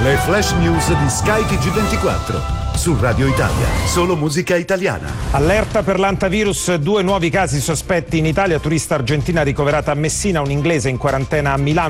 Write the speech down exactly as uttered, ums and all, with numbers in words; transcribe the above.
Le flash news di Sky T G ventiquattro. Su Radio Italia, solo musica italiana. Allerta per l'antivirus, due nuovi casi sospetti in Italia, turista argentina ricoverata a Messina, un inglese in quarantena a Milano.